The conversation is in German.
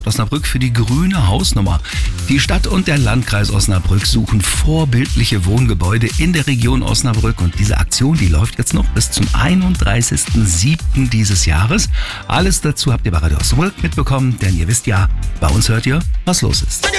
Osnabrück für die grüne Hausnummer. Die Stadt und der Landkreis Osnabrück suchen vorbildliche Wohngebäude in der Region Osnabrück und diese Aktion, die läuft jetzt noch bis zum 31.07. dieses Jahres. Alles dazu habt ihr bei Radio Osnabrück mitbekommen, denn ihr wisst ja, bei uns hört ihr, was los ist.